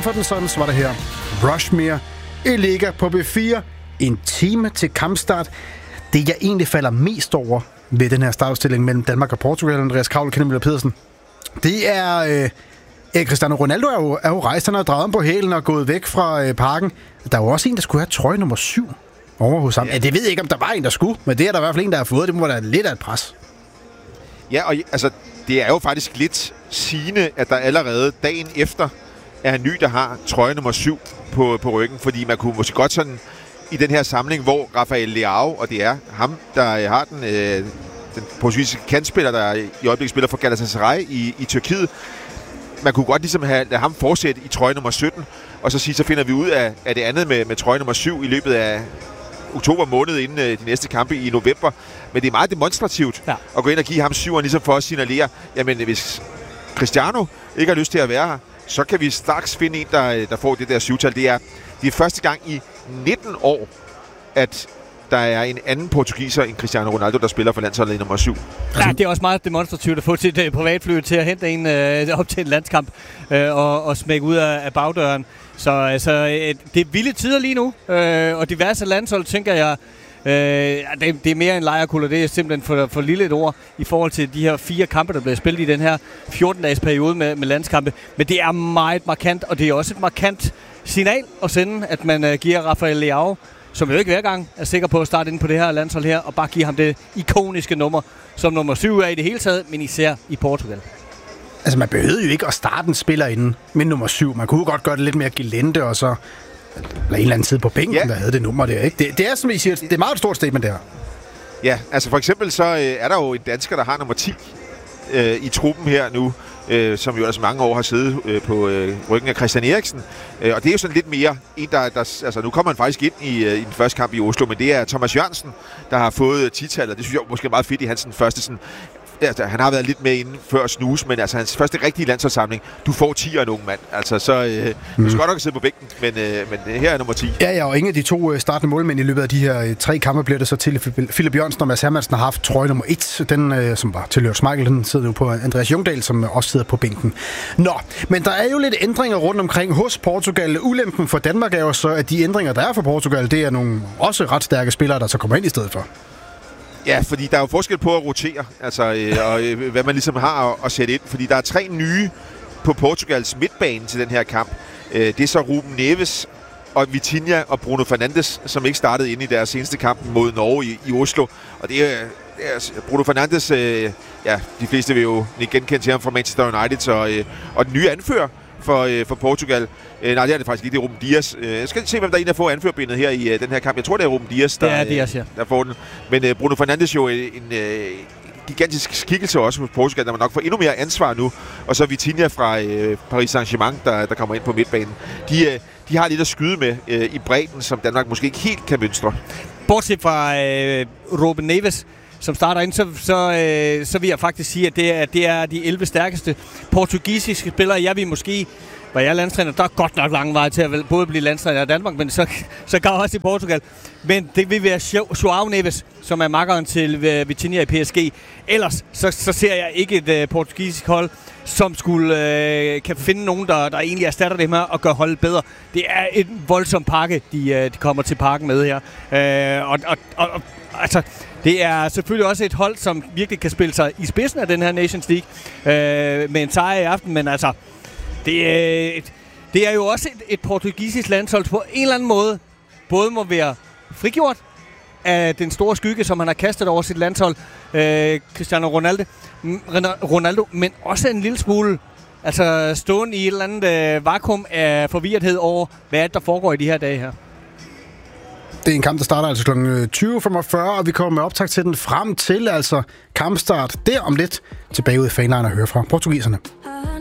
Mumford & Sons var det her. Rushmere i Liga på B4. En time til kampstart. Det, jeg egentlig falder mest over ved den her startstilling mellem Danmark og Portugal, Andreas Kravl og Kenneth Møller Pedersen, det er... Cristiano Ronaldo er jo rejst, han har drejet om på hælen og gået væk fra parken. Der er jo også en, der skulle have trøje nummer 7 over hos ham. Ja, det ved jeg ikke, om der var en, der skulle, men det er der i hvert fald en, der har fået. Det må da lidt af et pres. Ja, og altså, det er jo faktisk lidt sigende, at der allerede dagen efter er en ny, der har trøje nummer 7 på ryggen, fordi man kunne måske godt sådan i den her samling, hvor Rafael Leao, og det er ham, der har den portugisiske kantspiller, der i øjeblikket spiller for Galatasaray i Tyrkiet, man kunne godt ligesom have ham fortsætte i trøje nummer 17, og så sige, så finder vi ud af det andet med trøje nummer 7 i løbet af oktober måned inden de næste kampe i november. Men det er meget demonstrativt at gå ind og give ham 7'eren, ligesom for at signalere, jamen hvis Cristiano ikke har lyst til at være her, så kan vi straks finde en, der får det der 7-tal. Det er første gang i 19 år, at der er en anden portugiser end Cristiano Ronaldo, der spiller for landsholdet i nummer 7. Ja, det er også meget demonstrativt at få sit privatfly til at hente en op til en landskamp og smække ud af bagdøren. Så det er vilde tider lige nu, og diverse landshold, tænker jeg, det er mere en lejerkuller. Det er simpelthen for lille et ord i forhold til de her 4 kampe, der bliver spillet i den her 14-dages periode med landskampe. Men det er meget markant, og det er også et markant signal at sende, at man giver Rafael Leao, som jo ikke hver gang er sikker på at starte ind på det her landshold her, og bare give ham det ikoniske nummer, som nummer 7 er i det hele taget, men især i Portugal. Altså, man behøvede jo ikke at starte en spiller inden med nummer 7. Man kunne godt gøre det lidt mere gelente, og så lade en eller anden tid på bænken, der havde det nummer der, ikke? Det er, som I siger, det er meget et stort statement der. Ja, altså for eksempel så er der jo en dansker, der har nummer 10 i truppen her nu, som jo ellers mange år har siddet på ryggen af Christian Eriksen. Og det er jo sådan lidt mere en, der altså nu kommer han faktisk ind i den første kamp i Oslo, men det er Thomas Jørgensen, der har fået 10-tallet. Det synes jeg måske er meget fedt i hans første sådan... Altså, han har været lidt med inden før snus, men altså hans første rigtige landsholdssamling, du får 10'er en ung mand. Altså, så du skal godt nok sidde på bænken, men her er nummer 10. Ja, og ingen af de 2 startende målmænd i løbet af de her 3 kampe bliver det så til. Philip Jørgensen og Mads Hermansen har haft trøje nummer 1. Den, som var tilhørt Schmeichel, den sidder nu på Andreas Jungdahl, som også sidder på bænken. Nå, men der er jo lidt ændringer rundt omkring hos Portugal. Ulempen for Danmark er jo så, at de ændringer, der er for Portugal, det er nogle også ret stærke spillere, der så kommer ind i stedet for. Ja, fordi der er jo forskel på at rotere, altså, og hvad man ligesom har at sætte ind. Fordi der er 3 nye på Portugals midtbane til den her kamp. Det er så Ruben Neves og Vitinha og Bruno Fernandes, som ikke startede inde i deres seneste kamp mod Norge i Oslo. Og det er Bruno Fernandes, de fleste vil jo genkende til ham fra Manchester United, og den nye anfører for Portugal. Nej, det er det faktisk ikke. Det er Ruben Dias. Jeg skal se, hvem der er en, der får anførbindet her i den her kamp. Jeg tror, det er Ruben Dias, der får den. Men Bruno Fernandes jo en gigantisk skikkelse også hos Portugal, der man nok får endnu mere ansvar nu. Og så Vitinha fra Paris Saint-Germain, der kommer ind på midtbanen. De har lidt at skyde med i bredden, som Danmark måske ikke helt kan mønstre. Bortset fra Ruben Neves, som starter ind, så vil jeg faktisk sige, at det er de 11 stærkeste portugisiske spillere. Jeg vil måske, var jeg landstræner, der er godt nok lang vej til at både blive landstræner i Danmark, men så går også i Portugal. Men det vil være João Neves, som er makkeren til Vitinha i PSG. Ellers så ser jeg ikke et portugisisk hold, som skulle kan finde nogen, der egentlig erstatter dem her og gør holdet bedre. Det er en voldsom pakke, de kommer til parken med her. Altså, det er selvfølgelig også et hold, som virkelig kan spille sig i spidsen af den her Nations League med en sejr i aften, men altså, det er jo også et portugisisk landshold på en eller anden måde både må være frigjort af den store skygge, som han har kastet over sit landshold, Cristiano Ronaldo, men også en lille smule altså stående i et eller andet vakuum af forvirrethed over, hvad der foregår i de her dage her. Det er en kamp, der starter altså kl. 20.45, og vi kommer med optag til den frem til altså kampstart der om lidt. Tilbage ud i fanlejren og høre fra portugiserne.